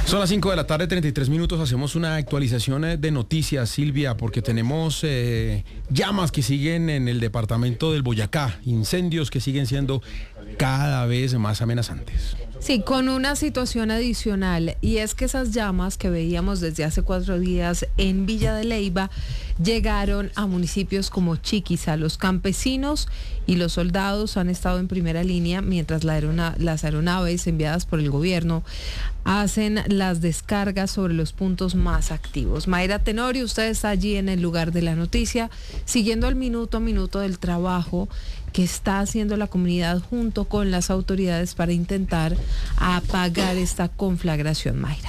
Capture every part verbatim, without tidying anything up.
Son las cinco de la tarde, treinta y tres minutos. Hacemos una actualización de noticias, Silvia, porque tenemos eh, llamas que siguen en el departamento del Boyacá, incendios que siguen siendo cada vez más amenazantes. Sí, con una situación adicional, y es que esas llamas que veíamos desde hace cuatro días en Villa de Leyva llegaron a municipios como Chiquiza. Los campesinos y los soldados han estado en primera línea mientras la aerona- las aeronaves enviadas por el gobierno hacen las descargas sobre los puntos más activos. Mayra Tenorio, usted está allí en el lugar de la noticia, siguiendo el minuto a minuto del trabajo que está haciendo la comunidad junto con las autoridades para intentar apagar esta conflagración, Mayra.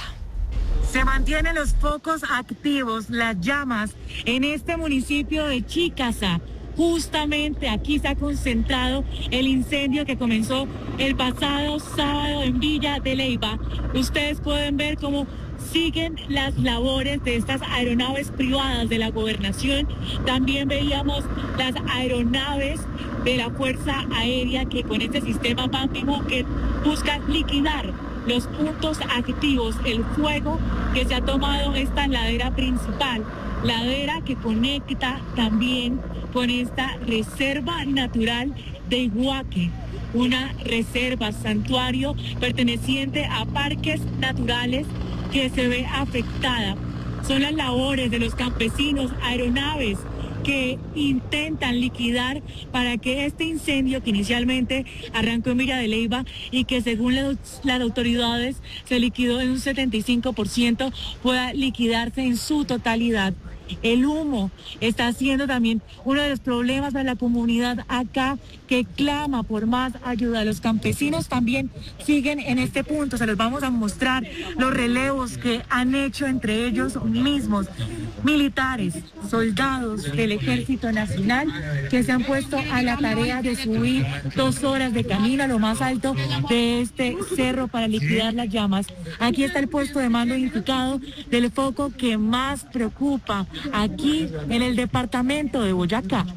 Se mantienen los focos activos, las llamas en este municipio de Chiquiza. Justamente aquí se ha concentrado el incendio que comenzó el pasado sábado en Villa de Leyva. Ustedes pueden ver cómo siguen las labores de estas aeronaves privadas de la gobernación. También veíamos las aeronaves de la Fuerza Aérea que con este sistema Pampimo que buscan liquidar los puntos activos, el fuego que se ha tomado esta ladera principal, ladera que conecta también con esta reserva natural de Iguaque, una reserva, santuario perteneciente a parques naturales que se ve afectada. Son las labores de los campesinos, aeronaves que intentan liquidar para que este incendio que inicialmente arrancó en Villa de Leyva y que según las, las autoridades se liquidó en un setenta y cinco por ciento pueda liquidarse en su totalidad. El humo está siendo también uno de los problemas de la comunidad acá que clama por más ayuda. Los campesinos también siguen en este punto. Se les vamos a mostrar los relevos que han hecho entre ellos mismos. Militares, soldados del Ejército Nacional que se han puesto a la tarea de subir dos horas de camino a lo más alto de este cerro para liquidar las llamas. Aquí está el puesto de mando indicado del foco que más preocupa aquí en el departamento de Boyacá.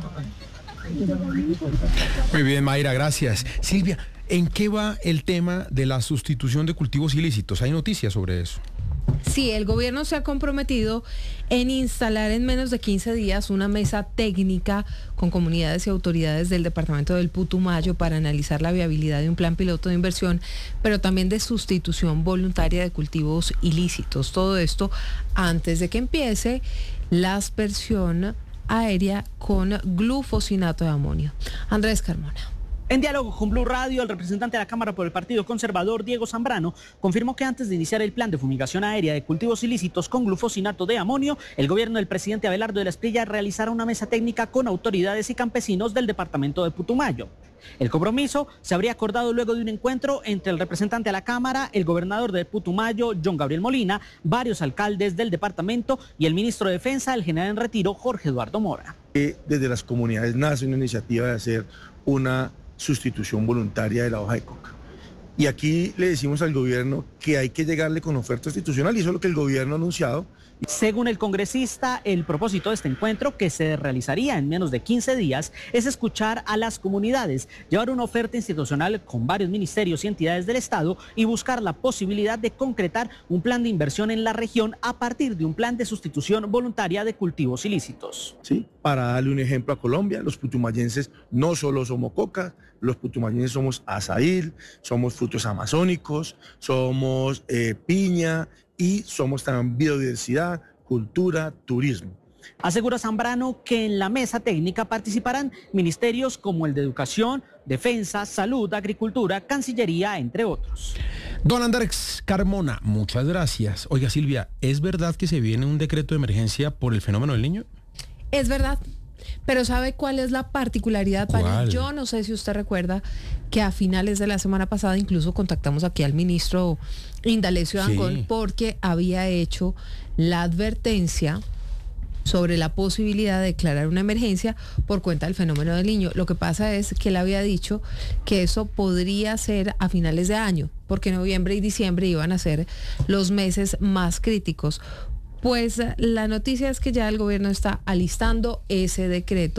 Muy bien, Mayra, gracias. Silvia, ¿en qué va el tema de la sustitución de cultivos ilícitos? ¿Hay noticias sobre eso? Sí, el gobierno se ha comprometido en instalar en menos de quince días una mesa técnica con comunidades y autoridades del departamento del Putumayo para analizar la viabilidad de un plan piloto de inversión, pero también de sustitución voluntaria de cultivos ilícitos. Todo esto antes de que empiece la aspersión aérea con glufosinato de amonio. Andrés Carmona. En diálogo con Blue Radio, el representante de la Cámara por el Partido Conservador, Diego Zambrano, confirmó que antes de iniciar el plan de fumigación aérea de cultivos ilícitos con glufosinato de amonio, el gobierno del presidente Abelardo de la Espriella realizará una mesa técnica con autoridades y campesinos del departamento de Putumayo. El compromiso se habría acordado luego de un encuentro entre el representante a la Cámara, el gobernador de Putumayo, John Gabriel Molina, varios alcaldes del departamento y el ministro de Defensa, el general en retiro, Jorge Eduardo Mora. Desde las comunidades nace una iniciativa de hacer una sustitución voluntaria de la hoja de coca. Y aquí le decimos al gobierno que hay que llegarle con oferta institucional y eso es lo que el gobierno ha anunciado. Según el congresista, el propósito de este encuentro, que se realizaría en menos de quince días, es escuchar a las comunidades, llevar una oferta institucional con varios ministerios y entidades del Estado y buscar la posibilidad de concretar un plan de inversión en la región a partir de un plan de sustitución voluntaria de cultivos ilícitos. Sí, para darle un ejemplo a Colombia, los putumayenses no solo somos coca, los putumayenses somos azaí, somos frutos amazónicos, somos eh, piña, y somos también biodiversidad, cultura, turismo. Asegura Zambrano que en la mesa técnica participarán ministerios como el de Educación, Defensa, Salud, Agricultura, Cancillería, entre otros. Don Andrés Carmona, muchas gracias. Oiga, Silvia, ¿es verdad que se viene un decreto de emergencia por el fenómeno del Niño? Es verdad. Pero ¿sabe cuál es la particularidad, Pani? ¿Cuál? Yo no sé si usted recuerda que a finales de la semana pasada incluso contactamos aquí al ministro Indalecio Dangond, sí, porque había hecho la advertencia sobre la posibilidad de declarar una emergencia por cuenta del fenómeno del Niño. Lo que pasa es que él había dicho que eso podría ser a finales de año, porque noviembre y diciembre iban a ser los meses más críticos. Pues la noticia es que ya el gobierno está alistando ese decreto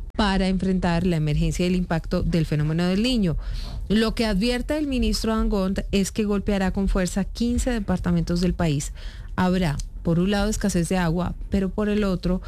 para enfrentar la emergencia y el impacto del fenómeno del Niño. Lo que advierte el ministro Dangond es que golpeará con fuerza quince departamentos del país. Habrá, por un lado, escasez de agua, pero por el otro,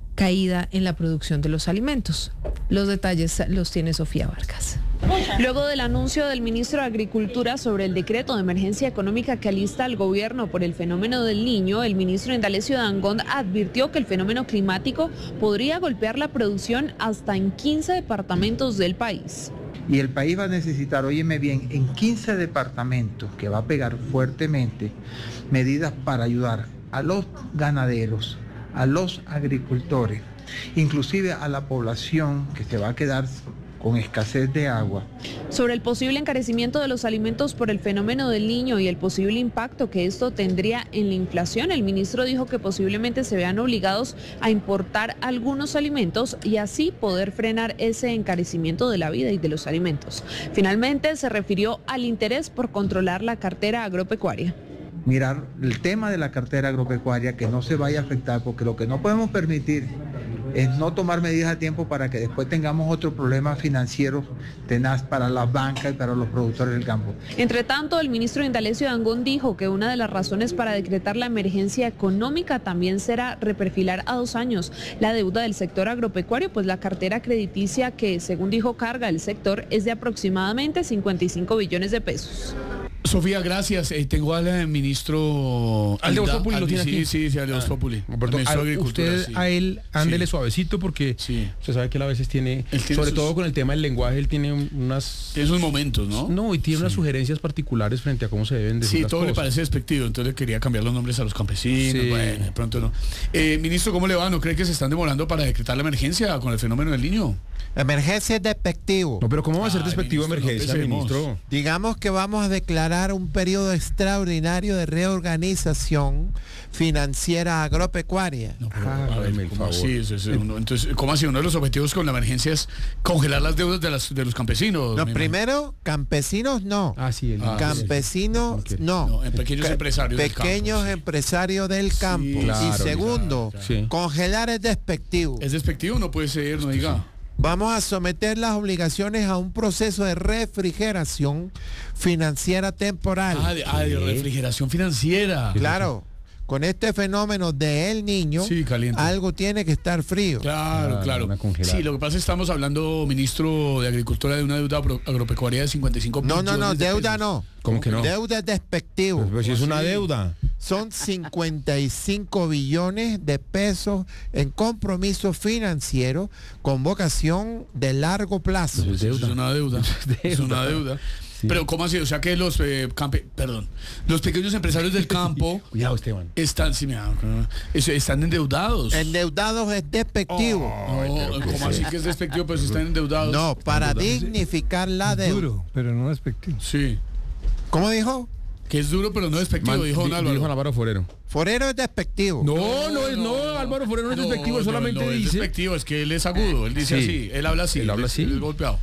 caída en la producción de los alimentos. Los detalles los tiene Sofía Vargas. Luego del anuncio del ministro de Agricultura sobre el decreto de emergencia económica que alista al gobierno por el fenómeno del Niño, el ministro Indalecio Dangond advirtió que el fenómeno climático podría golpear la producción hasta en quince departamentos del país. Y el país va a necesitar, óyeme bien, en quince departamentos, que va a pegar fuertemente, medidas para ayudar a los ganaderos, a los agricultores, inclusive a la población que se va a quedar con escasez de agua. Sobre el posible encarecimiento de los alimentos por el fenómeno del Niño y el posible impacto que esto tendría en la inflación, el ministro dijo que posiblemente se vean obligados a importar algunos alimentos y así poder frenar ese encarecimiento de la vida y de los alimentos. Finalmente se refirió al interés por controlar la cartera agropecuaria. Mirar el tema de la cartera agropecuaria, que no se vaya a afectar, porque lo que no podemos permitir es no tomar medidas a tiempo para que después tengamos otro problema financiero tenaz para las bancas y para los productores del campo. Entre tanto, el ministro Indalecio Dangond dijo que una de las razones para decretar la emergencia económica también será reperfilar a dos años la deuda del sector agropecuario, pues la cartera crediticia que, según dijo, carga el sector es de aproximadamente cincuenta y cinco billones de pesos. Sofía, gracias. Eh, tengo al eh, ministro... Al de Voz Populi al, lo tiene sí, aquí. Sí, sí, al de Voz Populi. Ah, perdón, a, usted sí. A él, ándele sí. Suavecito porque sí. Usted sabe que él a veces tiene, tiene sobre sus, todo con el tema del lenguaje, él tiene unas... Tiene sus momentos, ¿no? No, y tiene sí. unas sugerencias particulares frente a cómo se deben decir Sí, las todo cosas. Le parece despectivo, entonces le quería cambiar los nombres a los campesinos. Sí. Bueno, de pronto no. Eh, ministro, ¿cómo le va? ¿No cree que se están demorando para decretar la emergencia con el fenómeno del Niño? Emergencia es despectivo. No, pero ¿cómo va a ser despectivo Ay, ministro, emergencia, no ministro? Digamos que vamos a declarar un periodo extraordinario de reorganización financiera agropecuaria. No, pero, ah, a ver, ¿cómo favor. Así? Es, es uno, entonces, ¿cómo así? Uno de los objetivos con la emergencia es congelar las deudas de, las, de los campesinos. No, primero, campesinos no. Ah, sí, el, ah, campesinos sí. no. no. En pequeños Ca empresarios Pequeños del campo, empresarios sí. del campo. Sí, claro, y segundo, claro, claro. congelar es despectivo. Es despectivo, no puede ser, no diga. Vamos a someter las obligaciones a un proceso de refrigeración financiera temporal. Ah, de, ah, de refrigeración financiera. Claro. Con este fenómeno de El Niño, sí, algo tiene que estar frío. Claro, claro. Sí, lo que pasa es que estamos hablando, ministro de Agricultura, de una deuda agropecuaria de cincuenta y cinco no, billones No, no, no, deuda pesos. no. ¿Cómo que no? Deuda es despectivo. Pues, pues si es una deuda. Son cincuenta y cinco billones de pesos en compromiso financiero con vocación de largo plazo. Pues es, es una deuda. Es una deuda. Sí. Pero ¿cómo así? O sea que los eh, campe, perdón, los pequeños empresarios del campo Cuidado, Esteban. están, sí, mira, están endeudados. Endeudados es despectivo. Oh, no, ¿cómo así que es despectivo? Pues están endeudados. No, para dignificar la deuda. Duro, pero no despectivo. Sí. ¿Cómo dijo? Que es duro, pero no despectivo, Man, dijo di, Álvaro. Dijo Álvaro Forero. Forero es despectivo. No, no, no, es, no Álvaro Forero no es despectivo, no, solamente no, no dice. Es despectivo, es que él es agudo, él dice sí, así, él habla así. Él habla así. Él es golpeado.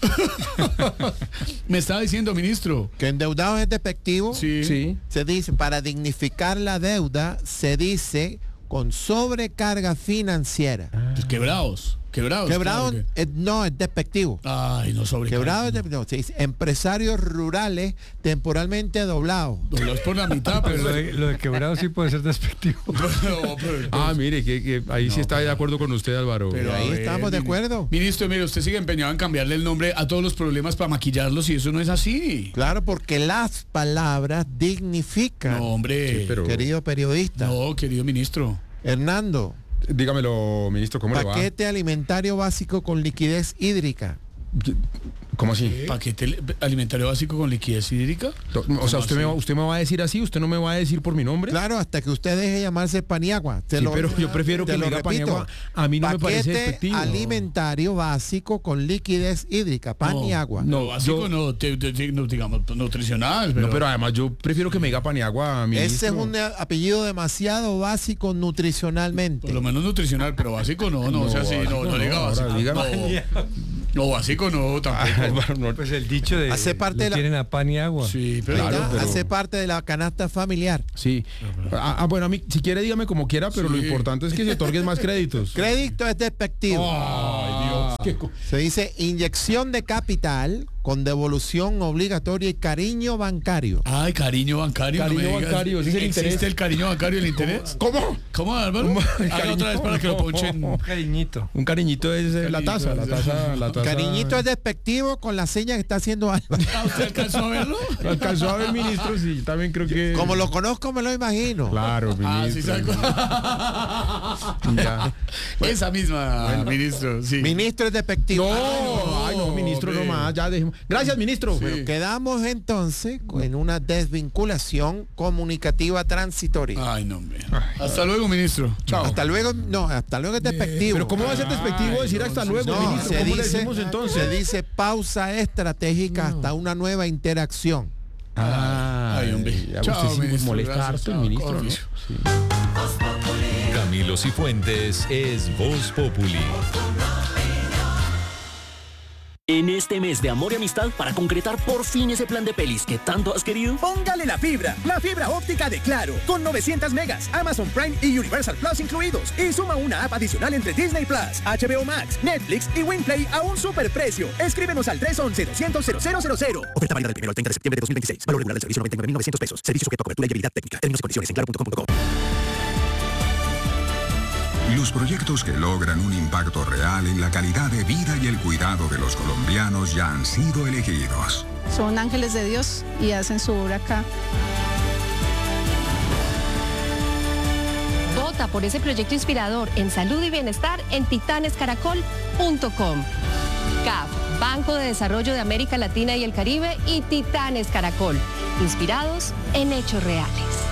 Me estaba diciendo, ministro. Que endeudado es despectivo. Sí. sí. Se dice, para dignificar la deuda, se dice con sobrecarga financiera. Ah. Pues quebrados. Quebrados. Quebrados claro que... es, no, es despectivo. Ay, no sobrecarga. Quebrados es despectivo. Se dice, empresarios rurales temporalmente doblados. Doblados por la mitad, pero... lo, de, lo de quebrado sí puede ser despectivo. No, pero, ah, mire, que, que ahí no, sí está de acuerdo con usted, Álvaro. Pero ahí ver, estamos de acuerdo. Ministro, mire, usted sigue empeñado en cambiarle el nombre a todos los problemas para maquillarlos y eso no es así. Claro, porque las palabras dignifican. No, hombre. Sí, pero... Querido periodista. No, querido ministro. Hernando. Dígamelo, ministro, ¿cómo le va? Paquete alimentario básico con liquidez hídrica. ¿Cómo así? ¿Qué? ¿Paquete alimentario básico con liquidez hídrica? O sea, usted me, va, usted me va a decir así, usted no me va a decir por mi nombre. Claro, hasta que usted deje llamarse Paniagua. Sí, lo, pero yo prefiero que me diga Paniagua. A mí no me parece despectivo. Paquete alimentario básico con liquidez hídrica, Paniagua. No, no básico yo, no, te, te, no, digamos, nutricional. Pero... No, pero además yo prefiero que me diga Paniagua, ministro. Ese es un apellido demasiado básico nutricionalmente. Por lo menos nutricional, pero básico no, no, no o sea, sí, no, no, no diga básico. No, no, básico no, tampoco. Pues el dicho de hace parte de la... tienen a pan y agua. Sí, pero, claro, pero... hace parte de la canasta familiar. Sí. Ah, ah, bueno, a mí, si quiere dígame como quiera, pero sí. Lo importante es que se otorguen más créditos. Crédito es despectivo. Ay, Dios. qué co- Se dice inyección de capital con devolución obligatoria y cariño bancario. Ay, cariño bancario. no Cariño me digas. bancario, ese es el ¿Existe interés. el cariño bancario y el interés? ¿Cómo? ¿Cómo, Álvaro? ¿Cómo? Haga Cariño. otra vez para que lo ponchen. Un cariñito. Un cariñito es eh, la Cariñito, taza, la sí. taza, la taza. Cariñito es despectivo con la seña que está haciendo Álvaro. ¿Ah, ¿Usted alcanzó a verlo? Lo alcanzó a ver, ministro, sí, también creo que... Como lo conozco, me lo imagino. Claro, Ah, sí, ministro. saco. Ya. Esa misma, ministro, sí. Ministro es despectivo. No, ay, no, ministro, no hombre. más, ya dejemos. Gracias, ministro. Sí. Quedamos entonces en una desvinculación comunicativa transitoria. Ay, no, hombre. Hasta luego, ministro. Chao. Hasta luego, no, hasta luego es despectivo. Pero ¿cómo va a ser despectivo decir hasta luego, No, ministro? se ¿Cómo le dice, decimos se entonces? dice pausa estratégica hasta una nueva interacción. Ah, Ay, hombre. ya Chao, usted sí ministro, molesta gracias, harto el chao, ministro, ¿no? confío. Sí. Camilo Cifuentes es Voz Populi. En este mes de amor y amistad, para concretar por fin ese plan de pelis que tanto has querido, Póngale la fibra, la fibra óptica de Claro, con novecientos megas, Amazon Prime y Universal Plus incluidos. Y suma una app adicional entre Disney Plus, H B O Max, Netflix y Winplay a un superprecio. Escríbenos al tres once, doscientos, cero cero cero cero. Oferta válida del primero al treinta de septiembre de dos mil veintiséis. Valor regular del servicio noventa y nueve mil novecientos pesos. Servicio sujeto a cobertura y habilidad técnica. Términos y condiciones en claro punto com punto co. Los proyectos que logran un impacto real en la calidad de vida y el cuidado de los colombianos ya han sido elegidos. Son ángeles de Dios y hacen su obra acá. Vota por ese proyecto inspirador en salud y bienestar en titanes caracol punto com. C A F, Banco de Desarrollo de América Latina y el Caribe y Titanes Caracol, inspirados en hechos reales.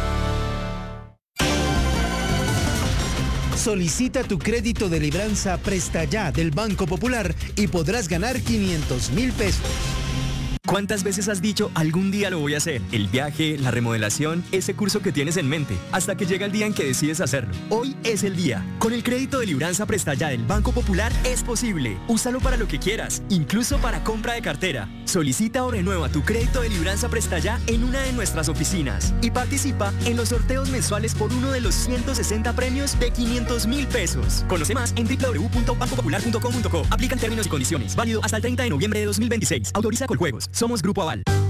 Solicita tu crédito de libranza Presta Ya del Banco Popular y podrás ganar quinientos mil pesos. ¿Cuántas veces has dicho algún día lo voy a hacer? El viaje, la remodelación, ese curso que tienes en mente, hasta que llega el día en que decides hacerlo. Hoy es el día. Con el crédito de libranza Presta Ya del Banco Popular es posible. Úsalo para lo que quieras, incluso para compra de cartera. Solicita o renueva tu crédito de libranza Presta Ya en una de nuestras oficinas y participa en los sorteos mensuales por uno de los ciento sesenta premios de quinientos mil pesos. Conoce más en w w w punto banco popular punto com punto co. Aplican términos y condiciones. Válido hasta el treinta de noviembre de dos mil veintiséis. Autoriza Coljuegos. Somos Grupo Aval.